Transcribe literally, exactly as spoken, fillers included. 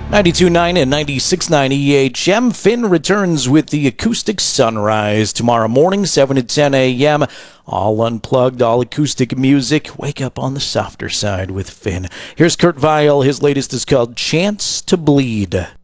ninety-two point nine and ninety-six point nine E H M. Finn returns with the Acoustic Sunrise tomorrow morning, seven to ten a.m. All unplugged, all acoustic music. Wake up on the softer side with Finn. Here's Kurt Vile. His latest is called Chance to Bleed.